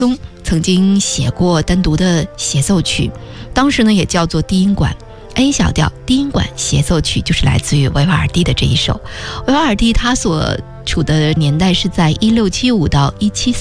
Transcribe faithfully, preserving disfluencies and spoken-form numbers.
中曾经写过单独的协奏曲，当时呢也叫做低音管 A 小调低音管协奏曲，就是来自于维瓦尔第的这一首。维瓦尔第他所处的年代是在一六七五到一七